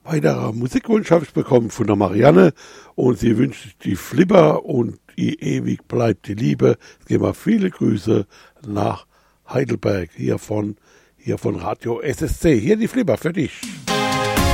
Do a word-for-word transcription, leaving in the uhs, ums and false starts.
Weiterer Musikwunsch habe ich bekommen von der Marianne und sie wünscht sich die Flipper und die ewig bleibt die Liebe. Es gehen mal viele Grüße nach Heidelberg, hier von, hier von Radio S S C. Hier die Flipper für dich.